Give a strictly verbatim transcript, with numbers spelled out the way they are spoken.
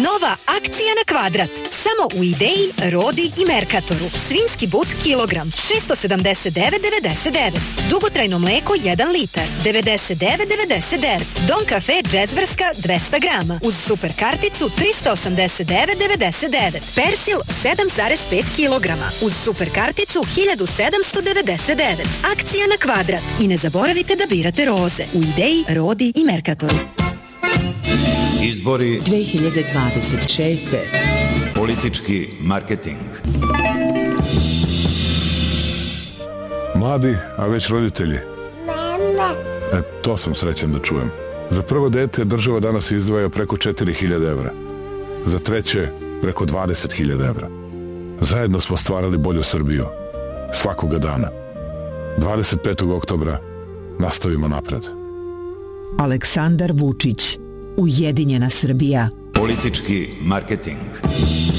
Nova akcija na kvadrat. Samo u Ideji, Rodi i Merkatoru. Svinjski but kilogram šesto sedamdeset devet devedeset devet. Dugotrajno mleko jedan litar devedeset devet devedeset devet. Don kafe Džezverska dvesta grama. Uz super karticu trista osamdeset devet devedeset devet. Persil sedam zarez pet kilograma. Uz super karticu hiljadu sedamsto devedeset devet. Akcija na kvadrat. I ne zaboravite da birate roze. U Ideji, Rodi i Merkatoru. Izbori dve hiljade dvadeset šeste. Politički marketing. Mladi, a već roditelji. E, to sam srećan da čujem. Za prvo dete država danas izdvaja preko četiri hiljade evra. Za treće preko dvadeset hiljada evra. Zajedno smo stvarali bolju Srbiju. Svakoga dana. dvadeset petog oktobra nastavimo napred. Aleksandar Vučić. Ujedinjena Srbija. Politički marketing.